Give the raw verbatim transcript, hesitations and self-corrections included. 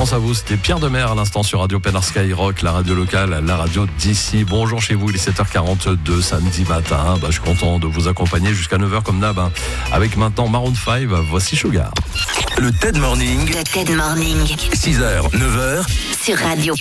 pense à vous. C'était Pierre Demer à l'instant sur Radio Pénard Skyrock, la radio locale, la radio d'ici. Bonjour chez vous, il est sept heures quarante-deux samedi matin. Bah, je suis content de vous accompagner jusqu'à neuf heures comme d'hab. Hein. Avec maintenant Maroon cinq, voici Sugar. Le TED Morning. Le TED Morning. six heures, neuf heures. Sur Radio